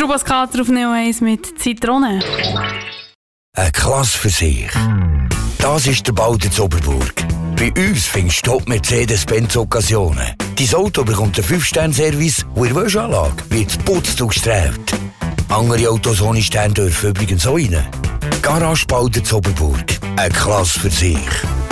Thomas Kater auf Neo 1 mit Zitrone. Eine Klasse für sich. Das ist der Bau der Zoberburg. Bei uns findest du Mercedes-Benz-Occasionen. Dein Auto bekommt einen 5-Sterne-Service und in der Wäschanlage wird geputzt und gestrahlt. Andere Autos ohne Stern dürfen übrigens auch rein. Garage Bau der Zoberburg. Eine Klasse für sich.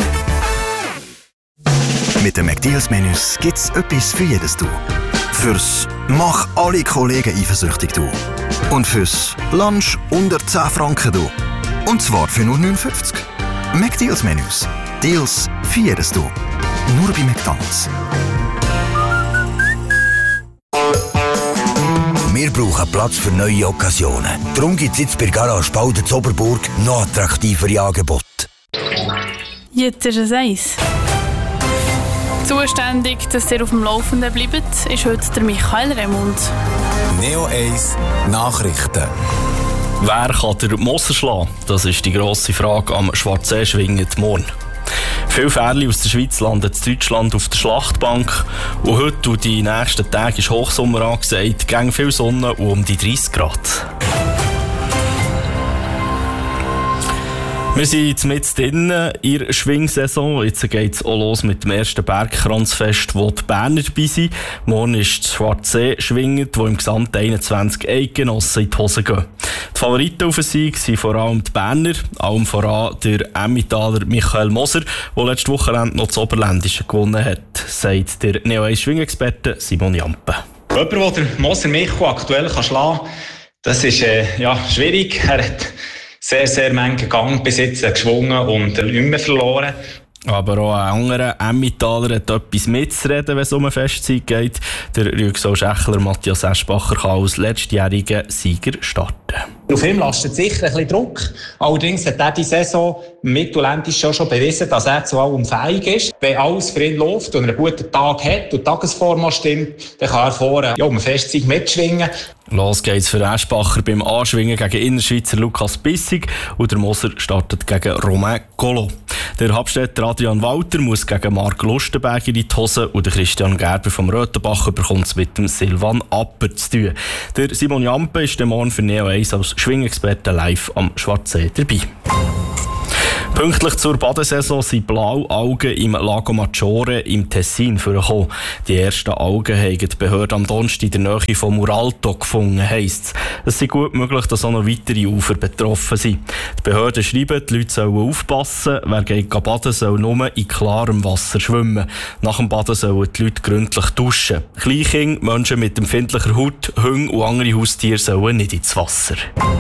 Mit den McDeals-Menüs gibt's etwas für jedes Du. Fürs «Mach alle Kollegen eifersüchtig» Du. Und fürs «Lunch unter 10 Franken» Du. Und zwar für nur 59. McDeals-Menüs. Deals für jedes Du. Nur bei McDonald's. Wir brauchen Platz für neue Occasionen. Darum gibt es jetzt bei Garage Bau der Zoberburg noch attraktivere Angebote. Jetzt ist es 1. Zuständig, dass ihr auf dem Laufenden bleibt, ist heute der Michael Remund. Neo 1 Nachrichten. Wer kann den Moser schlagen? Das ist die grosse Frage am Schwarzsee-Schwingen morgen. Viele Fährli aus der Schweiz landen in Deutschland auf der Schlachtbank. Und heute und die nächsten Tage ist Hochsommer angesagt, gegen viel Sonne und um die 30 Grad. Wir sind jetzt in der Schwingsaison. Jetzt geht es auch los mit dem ersten Bergkranzfest, wo die Berner dabei sind. Morgen ist das Schwarzsee schwingend, wo im Gesamt 21 Eidgenossen in die Hose gehen. Die Favoriten auf den Sieg sind vor allem die Berner, allem voran der Emmentaler Michael Moser, der letzte Woche noch das Oberländische gewonnen hat, sagt der Neo 1 Schwingexperte Simon Jampe. Jemand, der den Moser Michael aktuell schlagen kann, das ist schwierig. Er hat sehr manchen Gang bis jetzt geschwungen und nicht mehr verloren. Aber auch ein anderer Emmentaler hat etwas mitzureden, wenn es um eine Festzeit geht. Der Rüegsau-Schächler Matthias Eschbacher kann als letztjähriger Sieger starten. Auf ihm lastet sicher ein bisschen Druck. Allerdings hat er die Saison mittelländisch schon bewiesen, dass er zu allem fähig ist. Wenn alles für ihn läuft und er einen guten Tag hat und die Tagesform stimmt, dann kann er vorne um eine Festzeit mitschwingen. Los geht's für Eschbacher beim Anschwingen gegen Innerschweizer Lukas Bissig und der Moser startet gegen Romain Collot. Der Hauptstädter Adrian Walter muss gegen Marc Lustenberg in die Hose und der Christian Gerber vom Röthenbach bekommt es mit dem Silvan Apper zu tun. Der Simon Jampe ist morgen für Neo 1 als Schwingexperte live am Schwarzsee dabei. Pünktlich zur Badesaison sind Blaualgen im Lago Maggiore im Tessin vorgekommen. Die ersten Algen haben die Behörde am Donnerstag in der Nähe von Muralto gefunden, heisst es. Es ist gut möglich, dass auch noch weitere Ufer betroffen sind. Die Behörden schreiben, die Leute sollen aufpassen. Wer geht baden, soll nur in klarem Wasser schwimmen. Nach dem Baden sollen die Leute gründlich duschen. Kleinkinder, Menschen mit empfindlicher Haut, Hunde und andere Haustiere sollen nicht ins Wasser.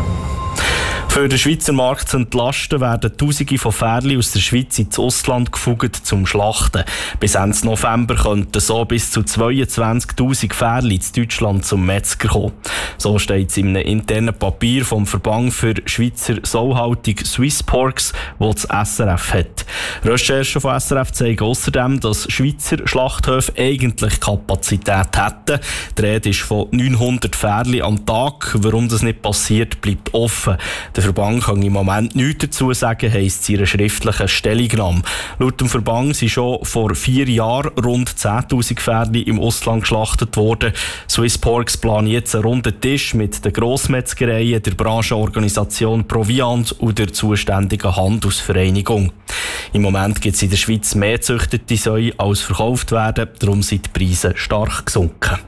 Für den Schweizer Markt zu entlasten, werden Tausende von Fährli aus der Schweiz ins Ausland gefugt zum Schlachten. Bis Ende November könnten so bis zu 22'000 Fährli in Deutschland zum Metzger kommen. So steht es in einem internen Papier vom Verband für Schweizer Sauhaltung Swissporks, wo das SRF hat. Recherchen von SRF zeigen außerdem, dass Schweizer Schlachthöfe eigentlich Kapazität hätten. Die Rede ist von 900 Fährli am Tag. Warum das nicht passiert, bleibt offen. Der Verband kann im Moment nichts dazu sagen, heisst es in einer schriftlichen Stellungnahme. Laut dem Verband sind schon vor 4 Jahren rund 10'000 Pferde im Ausland geschlachtet worden. Swissporks planen jetzt einen runden Tisch mit den Grossmetzgereien, der Branchenorganisation Proviant und der zuständigen Handelsvereinigung. Im Moment gibt es in der Schweiz mehr gezüchtete Säue als verkauft werden, darum sind die Preise stark gesunken.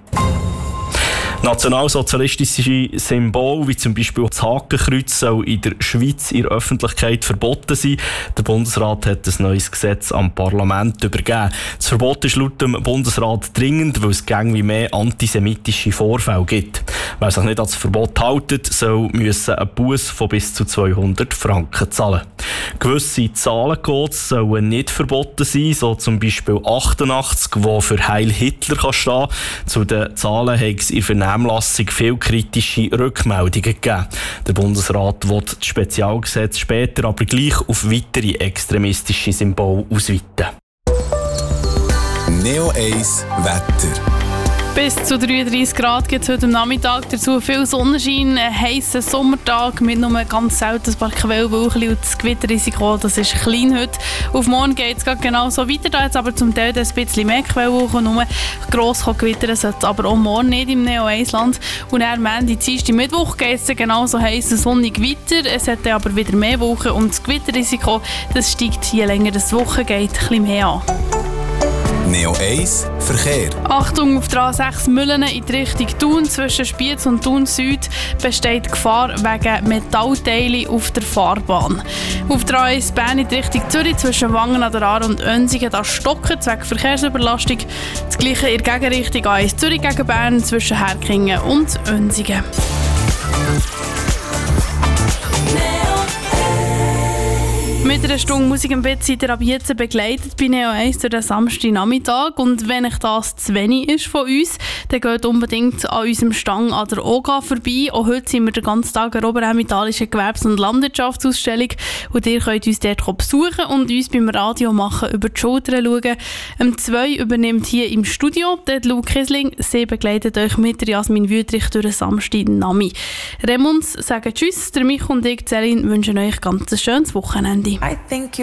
Nationalsozialistische Symbole, wie zum Beispiel das Hakenkreuz, soll in der Schweiz in der Öffentlichkeit verboten sein. Der Bundesrat hat ein neues Gesetz am Parlament übergeben. Das Verbot ist laut dem Bundesrat dringend, weil es gängig mehr antisemitische Vorfälle gibt. Wer sich nicht an das Verbot hält, soll einen Buß von bis zu 200 Franken zahlen. Gewisse Zahlencodes sollen nicht verboten sein, so zum Beispiel 88, die für Heil Hitler stehen kann. Zu den Zahlen hat es in der Vernehmlassung viel kritische Rückmeldungen gegeben. Der Bundesrat will das Spezialgesetz später aber gleich auf weitere extremistische Symbole ausweiten. Neo 1 Wetter. Bis zu 33 Grad gibt es heute am Nachmittag. Dazu viel Sonnenschein, ein heisser Sommertag mit nur ganz selten ein paar Quellwolken und das Gewitterrisiko, das ist klein heute. Auf morgen geht es genau so weiter, da jetzt aber zum Teil ein bisschen mehr Quellwolken. Nur gross gewittern sollte aber auch morgen nicht im Neo-Eisland. Und dann Montag, Dienstag, Mittwoch geht es genauso heiß sonnig weiter. Es hat dann aber wieder mehr Wolken und das Gewitterrisiko, das steigt je länger das Woche geht, ein bisschen mehr an. Neo 1 Verkehr. Achtung auf der A6 Müllene in die Richtung Thun. Zwischen Spiez und Thun Süd besteht Gefahr wegen Metallteilen auf der Fahrbahn. Auf der A1 Bern in die Richtung Zürich zwischen Wangen an der Aare und Önsigen da stocken wegen Verkehrsüberlastung. Das gleiche in der Gegenrichtung A1 Zürich gegen Bern zwischen Herkingen und Önsigen. Mit einer Stunde Musik im Bett seid ihr ab jetzt begleitet bei Neo 1 durch den Samstagnachmittag. Und wenn euch das zu wenig ist von uns, dann geht unbedingt an unserem Stand an der OGA vorbei. Auch heute sind wir den ganzen Tag an der Oberemmentalischen Gewerbs- und Landwirtschaftsausstellung. Und ihr könnt uns dort besuchen und uns beim Radio machen über die Schulter schauen. Um 2 übernimmt hier im Studio der Lou Kisling. Sie begleitet euch mit Jasmin Wüthrich durch den Samstagnachmittag. Remunds sagen Tschüss, der Mich und ich, Celine, wünschen euch ganz ein schönes Wochenende. I think